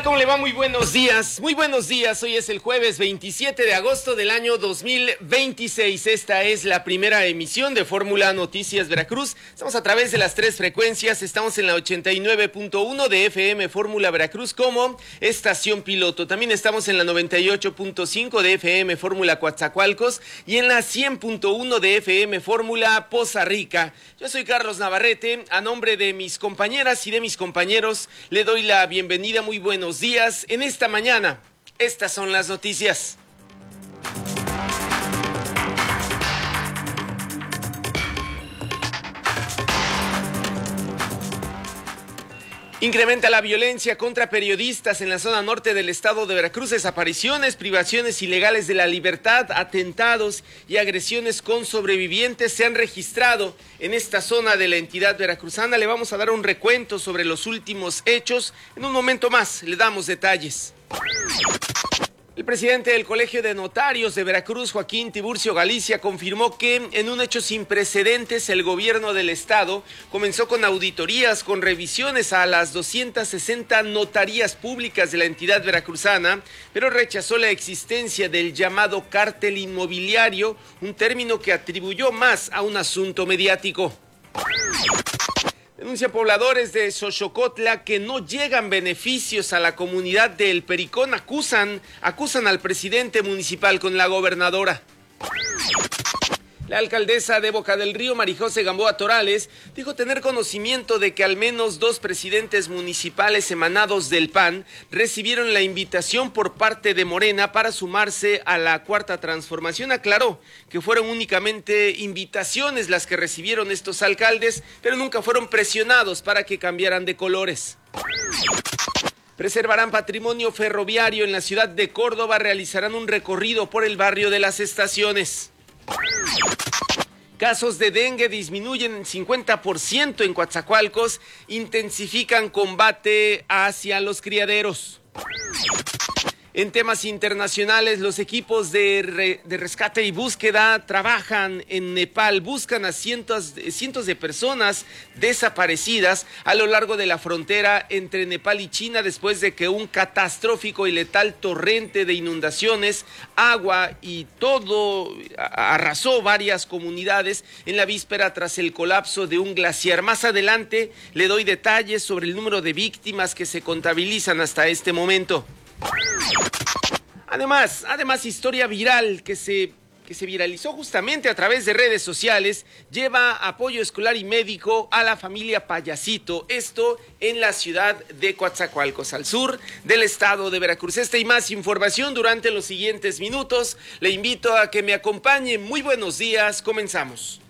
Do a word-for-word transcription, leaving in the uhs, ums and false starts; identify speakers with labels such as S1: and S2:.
S1: ¿Cómo le va? Muy buenos días, muy buenos días. Hoy es el jueves veintisiete de agosto del año dos mil veintiséis. Esta es la primera emisión de Fórmula Noticias Veracruz. Estamos a través de las tres frecuencias. Estamos en la ochenta y nueve punto uno de F M Fórmula Veracruz como estación piloto. También estamos en la noventa y ocho punto cinco de F M Fórmula Coatzacoalcos y en la cien punto uno de F M Fórmula Poza Rica. Yo soy Carlos Navarrete. A nombre de mis compañeras y de mis compañeros le doy la bienvenida. Muy buenos días en esta mañana. Estas son las noticias. Incrementa la violencia contra periodistas en la zona norte del estado de Veracruz. Desapariciones, privaciones ilegales de la libertad, atentados y agresiones con sobrevivientes se han registrado en esta zona de la entidad veracruzana. Le vamos a dar un recuento sobre los últimos hechos. En un momento más le damos detalles. El presidente del Colegio de Notarios de Veracruz, Joaquín Tiburcio Galicia, confirmó que en un hecho sin precedentes el gobierno del estado comenzó con auditorías, con revisiones a las doscientas sesenta notarías públicas de la entidad veracruzana, pero rechazó la existencia del llamado cártel inmobiliario, un término que atribuyó más a un asunto mediático. Denuncia pobladores de Xochocotla que no llegan beneficios a la comunidad de El Pericón. Acusan, acusan al presidente municipal con la gobernadora. La alcaldesa de Boca del Río, Marijose Gamboa Torales, dijo tener conocimiento de que al menos dos presidentes municipales emanados del P A N recibieron la invitación por parte de Morena para sumarse a la Cuarta Transformación. Aclaró que fueron únicamente invitaciones las que recibieron estos alcaldes, pero nunca fueron presionados para que cambiaran de colores. Preservarán patrimonio ferroviario en la ciudad de Córdoba, realizarán un recorrido por el barrio de las Estaciones. Casos de dengue disminuyen en cincuenta por ciento en Coatzacoalcos, intensifican combate hacia los criaderos. En temas internacionales, los equipos de, re, de rescate y búsqueda trabajan en Nepal, buscan a cientos, cientos de personas desaparecidas a lo largo de la frontera entre Nepal y China después de que un catastrófico y letal torrente de inundaciones, agua y todo arrasó varias comunidades en la víspera tras el colapso de un glaciar. Más adelante le doy detalles sobre el número de víctimas que se contabilizan hasta este momento. Además, además historia viral que se, que se viralizó justamente a través de redes sociales, lleva apoyo escolar y médico a la familia Payasito, esto en la ciudad de Coatzacoalcos, al sur del estado de Veracruz. Esta y más información durante los siguientes minutos. Le invito a que me acompañe. Muy buenos días, comenzamos.